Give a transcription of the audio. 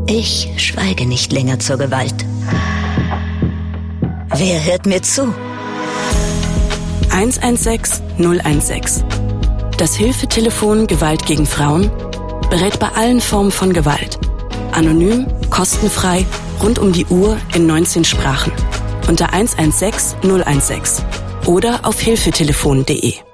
Ich schweige nicht länger zur Gewalt. Wer hört mir zu? 116 016. Das Hilfetelefon Gewalt gegen Frauen berät bei allen Formen von Gewalt. Anonym, kostenfrei, rund um die Uhr in 19 Sprachen. Unter 116 016 oder auf hilfetelefon.de.